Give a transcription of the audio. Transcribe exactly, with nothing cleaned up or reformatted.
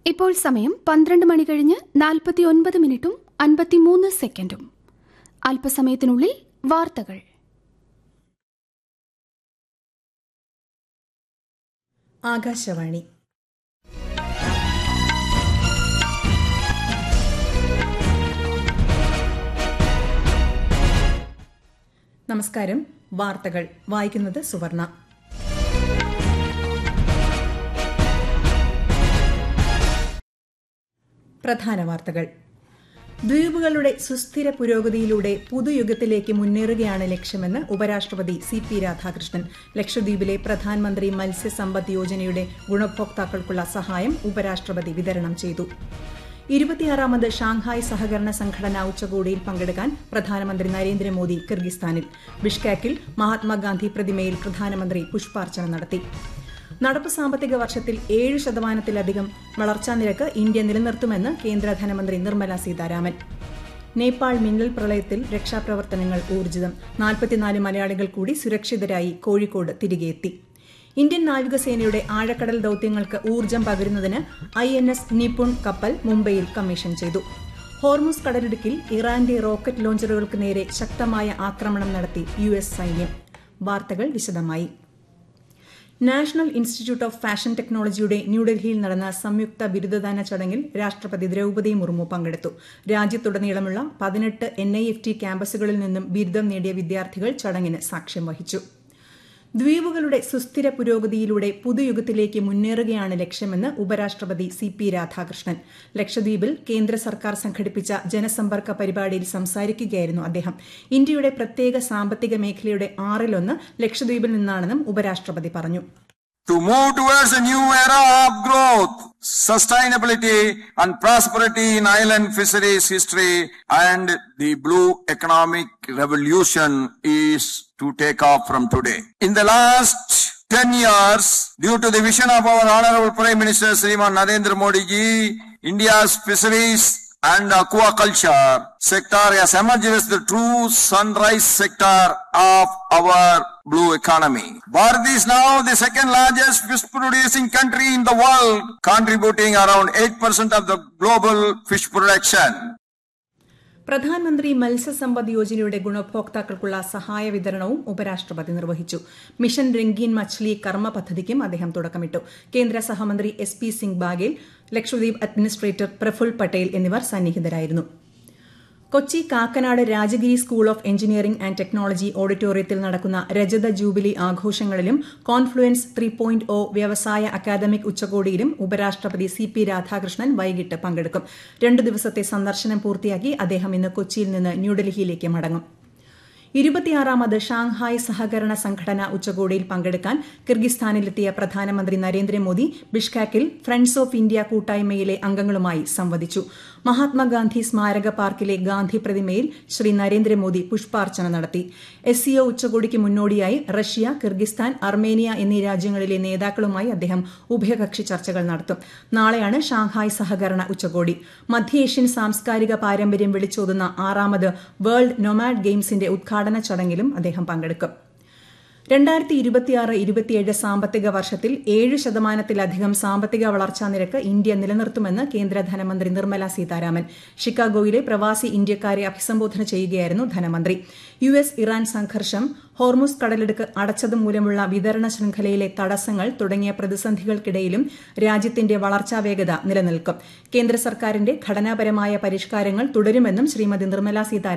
ഇപ്പോൾ സമയം പന്ത്രണ്ട് മണി കഴിഞ്ഞ് നാൽപ്പത്തിയൊൻപത് മിനിറ്റും അൻപത്തിമൂന്ന് സെക്കൻഡും. അല്പസമയത്തിനുള്ളിൽ വാർത്തകൾ. ആകാശവാണി. നമസ്കാരം. വാർത്തകൾ വായിക്കുന്നത് സുവർണ. പ്രധാന വാർത്തകൾ. ദ്വീപുകളുടെ സുസ്ഥിര പുരോഗതിയിലൂടെ പുതുയുഗത്തിലേക്ക് മുന്നേറുകയാണ് ലക്ഷ്യമെന്ന് ഉപരാഷ്ട്രപതി സി പി രാധാകൃഷ്ണൻ. ലക്ഷദ്വീപിലെ പ്രധാനമന്ത്രി മത്സ്യസമ്പദ് യോജനയുടെ ഗുണഭോക്താക്കൾക്കുള്ള സഹായം ഉപരാഷ്ട്രപതി വിതരണം ചെയ്തു. ഇരുപത്തിയാറാമത് ഷാങ്ഹായ് സഹകരണ സംഘടന ഉച്ചകോടിയിൽ പങ്കെടുക്കാൻ പ്രധാനമന്ത്രി നരേന്ദ്രമോദി കിർഗിസ്ഥാനിൽ. ബിഷ്കെക്കിൽ മഹാത്മാഗാന്ധി പ്രതിമയിൽ പ്രധാനമന്ത്രി പുഷ്പാർച്ചന നടത്തി. നടപ്പ് സാമ്പത്തിക വർഷത്തിൽ ഏഴ് ശതമാനത്തിലധികം വളർച്ചാ നിരക്ക് ഇന്ത്യ നിലനിർത്തുമെന്ന് കേന്ദ്ര ധനമന്ത്രി നിർമ്മല സീതാരാമൻ. നേപ്പാൾ മിന്നൽ പ്രളയത്തിൽ രക്ഷാപ്രവർത്തനങ്ങൾ ഊർജിതം. നാൽപ്പത്തിനാല് മലയാളികൾ കൂടി സുരക്ഷിതരായി കോഴിക്കോട് തിരികെയെത്തി. ഇന്ത്യൻ നാവികസേനയുടെ ആഴക്കടൽ ദൌത്യങ്ങൾക്ക് ഊർജ്ജം പകരുന്നതിന് ഐ എൻ എസ് നിപുൺ കപ്പൽ മുംബൈയിൽ കമ്മീഷൻ ചെയ്തു. ഹോർമുസ് കടലിടുക്കിൽ ഇറാന്റെ റോക്കറ്റ് ലോഞ്ചറുകൾക്ക് നേരെ ശക്തമായ ആക്രമണം നടത്തി യു എസ് സൈന്യം. വാർത്തകൾ വിശദമായി. നാഷണൽ ഇൻസ്റ്റിറ്റ്യൂട്ട് ഓഫ് ഫാഷൻ ടെക്നോളജിയുടെ ന്യൂഡൽഹിയിൽ നടന്ന സംയുക്ത ബിരുദദാന ചടങ്ങിൽ രാഷ്ട്രപതി ദ്രൌപദി മുർമു പങ്കെടുത്തു. രാജ്യത്തുടനീളമുള്ള പതിനെട്ട് എൻ ഐ എഫ് ടി ക്യാമ്പസുകളിൽ നിന്നും ബിരുദം നേടിയ വിദ്യാർത്ഥികൾ ചടങ്ങിന് സാക്ഷ്യം വഹിച്ചു. ദ്വീപുകളുടെ സുസ്ഥിര പുരോഗതിയിലൂടെ പുതുയുഗത്തിലേക്ക് മുന്നേറുകയാണ് ലക്ഷ്യമെന്ന് ഉപരാഷ്ട്രപതി സി പി രാധാകൃഷ്ണൻ. ലക്ഷദ്വീപിൽ കേന്ദ്ര സർക്കാർ സംഘടിപ്പിച്ച ജനസമ്പർക്ക പരിപാടിയിൽ സംസാരിക്കുകയായിരുന്നു അദ്ദേഹം. ഇന്ത്യയുടെ പ്രത്യേക സാമ്പത്തിക മേഖലയുടെ ആറിലൊന്ന് ലക്ഷദ്വീപിൽ നിന്നാണെന്നും ഉപരാഷ്ട്രപതി പറഞ്ഞു. To move towards a new era of growth, sustainability and prosperity in island fisheries history, and the blue economic revolution is to take off from today. In the last ten years, due to the vision of our Honorable Prime Minister Shriman Narendra Modi ji, India's fisheries and aquaculture sector has emerged as the true sunrise sector of our blue economy. Bharat is now the second largest fish producing country in the world, contributing around eight percent of the global fish production. പ്രധാനമന്ത്രി മത്സ്യസമ്പദ് യോജനയുടെ ഗുണഭോക്താക്കൾക്കുള്ള സഹായ വിതരണവും ഉപരാഷ്ട്രപതി നിർവഹിച്ചു. Mission രംഗീൻ Machhli കർമ്മ പദ്ധതിക്കും അദ്ദേഹം തുടക്കമിട്ടു. കേന്ദ്ര സഹമന്ത്രി S P Singh Baghel, Lakshadweep administrator Praful Patel എന്നിവർ സന്നിഹിതരായിരുന്നു. Kochi Kakkanad Rajagiri school of engineering and technology ഓഡിറ്റോറിയത്തിൽ നടക്കുന്ന രജത jubilee ആഘോഷങ്ങളിലും confluence three point O വ്യവസായ അക്കാദമിക് ഉച്ചകോടിയിലും ഉപരാഷ്ട്രപതി സി പി രാധാകൃഷ്ണൻ വൈകിട്ട് പങ്കെടുക്കും. രണ്ടു ദിവസത്തെ സന്ദർശനം പൂർത്തിയാക്കി അദ്ദേഹം ഇന്ന് കൊച്ചിയിൽ നിന്ന് ന്യൂഡൽഹിയിലേക്ക് മടങ്ങും. ഇരുപത്തിയാറാമത് ഷാങ്ഹായ് സഹകരണ സംഘടന ഉച്ചകോടിയിൽ പങ്കെടുക്കാൻ കിർഗിസ്ഥാനിലെത്തിയ പ്രധാനമന്ത്രി നരേന്ദ്രമോദി ബിഷ്കെക്കിൽ ഫ്രണ്ട്സ് ഓഫ് ഇന്ത്യ കൂട്ടായ്മയിലെ അംഗങ്ങളുമായി സംവദിച്ചു. മഹാത്മാഗാന്ധി സ്മാരക പാർക്കിലെ ഗാന്ധി പ്രതിമയിൽ ശ്രീ നരേന്ദ്രമോദി പുഷ്പാർച്ചന നടത്തി. എസ് സിഒ ഉച്ചകോടിക്ക് മുന്നോടിയായി റഷ്യ, കിർഗിസ്ഥാൻ, അർമേനിയ എന്നീ രാജ്യങ്ങളിലെ നേതാക്കളുമായി അദ്ദേഹം ഉഭയകക്ഷി ചർച്ചകൾ നടത്തും. നാളെയാണ് ഷാങ്ഹായ് സഹകരണ ഉച്ചകോടി. മധ്യേഷ്യൻ സാംസ്കാരിക പാരമ്പര്യം വിളിച്ചോതുന്ന ആറാമത് വേൾഡ് നൊമാഡ് ഗെയിംസിന്റെ ഉദ്ഘാടന ചടങ്ങിലും അദ്ദേഹം പങ്കെടുക്കും. രണ്ടായിരത്തി ഇരുപത്തിയാറ് ഇരുപത്തിയേഴ് സാമ്പത്തിക വർഷത്തിൽ ഏഴ് ശതമാനത്തിലധികം സാമ്പത്തിക വളർച്ചാ നിരക്ക് ഇന്ത്യ നിലനിർത്തുമെന്ന് കേന്ദ്ര ധനമന്ത്രി നിർമ്മല സീതാരാമൻ. ഷിക്കാഗോയിലെ പ്രവാസി ഇന്ത്യക്കാരെ അഭിസംബോധന ചെയ്യുകയായിരുന്നു ധനമന്ത്രി. യു എസ് ഇറാൻ സംഘർഷം, ഹോർമുസ് കടലിടുക്ക് അടച്ചതുമൂലമുള്ള വിതരണ ശൃംഖലയിലെ തടസ്സങ്ങൾ തുടങ്ങിയ പ്രതിസന്ധികൾക്കിടയിലും രാജ്യത്തിന്റെ വളർച്ചാ വേഗത നിലനിൽക്കും. കേന്ദ്ര സർക്കാരിന്റെ ഘടനാപരമായ പരിഷ്കാരങ്ങൾ തുടരുമെന്നും ശ്രീമതി നിർമ്മല സീതാരാമൻ